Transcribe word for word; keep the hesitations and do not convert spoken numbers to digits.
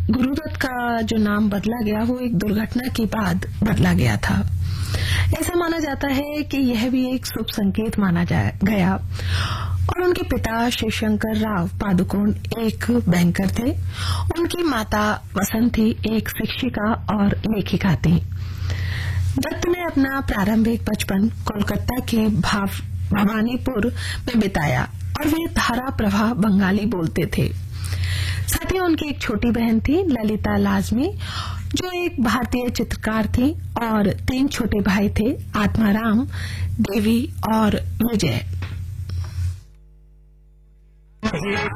गुरुदत्त का जो नाम बदला गया वो एक दुर्घटना के बाद बदला गया था। ऐसा माना जाता है कि यह भी एक शुभ संकेत माना गया और उनके पिता शिवशंकर राव पादुकोण एक बैंकर थे। उनकी माता वसंती एक शिक्षिका और लेखिका थी। दत्त ने अपना प्रारंभिक बचपन कोलकाता के भाव भवानीपुर में बिताया और वे धारा प्रवाह बंगाली बोलते थे। साथ ही उनकी एक छोटी बहन थी ललिता लाजमी, जो एक भारतीय चित्रकार थी, और तीन छोटे भाई थे आत्माराम, देवी और विजय।